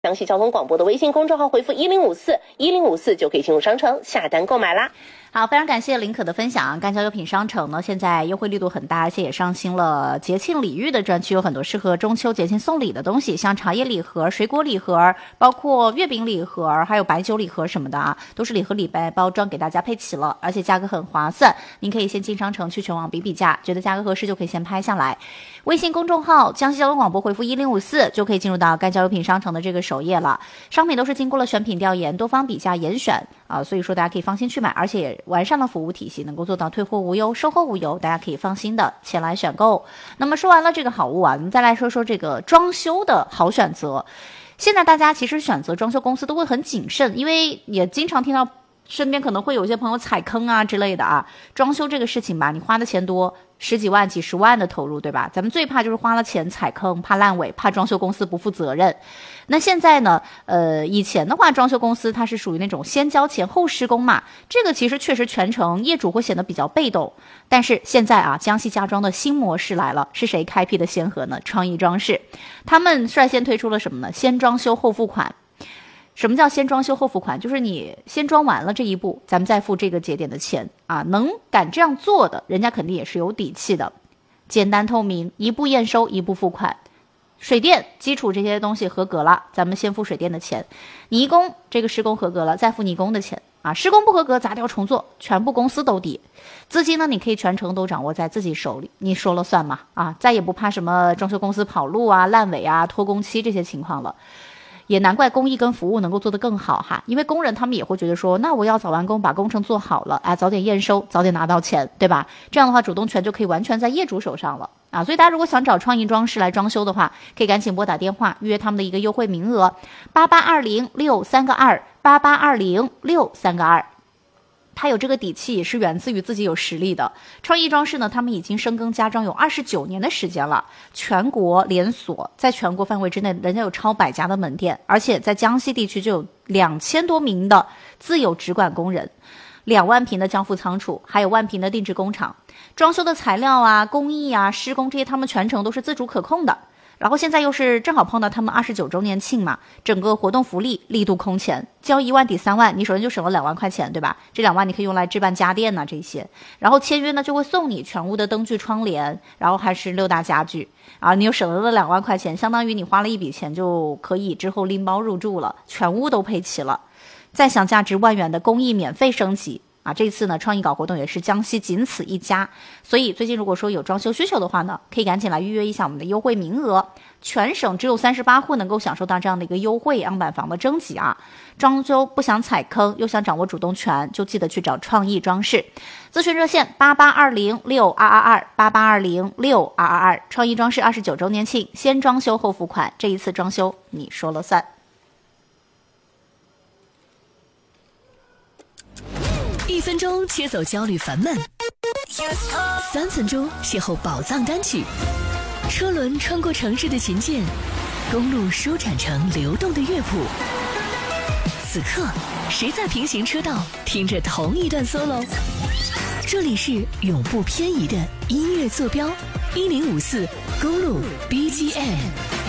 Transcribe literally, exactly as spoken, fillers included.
江西交通广播的微信公众号回复一零五四一零五四就可以进入商城下单购买啦。 好，非常感谢林可的分享。赣交优品商城呢，现在优惠力度很大，而且也上新了节庆礼遇的专区，有很多适合中秋节庆送礼的东西，像茶叶礼盒、水果礼盒，包括月饼礼盒，还有白酒礼盒什么的啊，都是礼盒礼包包装给大家配齐了，而且价格很划算。您可以先进商城去全网比比价，觉得价格合适就可以先拍下来。微信公众号江西交通广播回复一零五四就可以进入到赣交优品商城的这个首页了。商品都是经过了选品调研、多方比价严选啊，所以说大家可以放心去买，而且也完善了服务体系，能够做到退货无忧、售后无忧，大家可以放心的前来选购。那么说完了这个好物啊，我们再来说说这个装修的好选择。现在大家其实选择装修公司都会很谨慎，因为也经常听到身边可能会有一些朋友踩坑啊之类的啊。装修这个事情吧，你花的钱多，十几万、几十万的投入，对吧？咱们最怕就是花了钱踩坑，怕烂尾，怕装修公司不负责任。那现在呢，呃，以前的话，装修公司它是属于那种先交钱后施工嘛，这个其实确实全程业主会显得比较被动。但是现在啊，江西家装的新模式来了，是谁开辟的先河呢？创意装饰，他们率先推出了什么呢？先装修后付款。什么叫先装修后付款？就是你先装完了这一步，咱们再付这个节点的钱啊！能敢这样做的，人家肯定也是有底气的。简单透明，一步验收，一步付款。水电基础这些东西合格了，咱们先付水电的钱。泥工这个施工合格了，再付泥工的钱啊。施工不合格，砸掉重做，全部公司都抵。资金呢，你可以全程都掌握在自己手里，你说了算嘛啊！再也不怕什么装修公司跑路啊、烂尾啊、拖工期这些情况了。也难怪工艺跟服务能够做得更好哈，因为工人他们也会觉得说，那我要早完工，把工程做好了，哎，早点验收，早点拿到钱，对吧？这样的话，主动权就可以完全在业主手上了啊。所以大家如果想找创意装饰来装修的话，可以赶紧拨打电话预约他们的一个优惠名额，八八二零六三个二，八八二零六三个二。他有这个底气，也是源自于自己有实力的。创意装饰呢，他们已经深耕家装有二十九年的时间了，全国连锁，在全国范围之内，人家有超百家的门店，而且在江西地区就有两千多名的自有直管工人，两万平的交付仓储，还有万平的定制工厂。装修的材料啊、工艺啊、施工这些，他们全程都是自主可控的。然后现在又是正好碰到他们二十九周年庆嘛，整个活动福利力度空前，交一万抵三万，你首先就省了两万块钱，对吧？这两万你可以用来置办家电呐、啊、这些，然后签约呢就会送你全屋的灯具窗帘，然后还是六大家具啊，你又省了两万块钱，相当于你花了一笔钱就可以之后拎包入住了，全屋都配齐了，再享价值万元的工艺免费升级。啊，这次呢，创意搞活动也是江西仅此一家，所以最近如果说有装修需求的话呢，可以赶紧来预约一下我们的优惠名额，全省只有三十八户能够享受到这样的一个优惠样板房的征集啊。装修不想踩坑，又想掌握主动权，就记得去找创意装饰。咨询热线八八二零六二二二八八二零六二二二，创意装饰二十九周年庆，先装修后付款，这一次装修你说了算。 一分钟切走焦虑烦闷，三分钟邂逅宝藏单曲，车轮穿过城市的琴键，公路舒展成流动的乐谱。此刻，谁在平行车道听着同一段 solo？ 这里是永不偏移的音乐坐标，一零五四公路 B G M。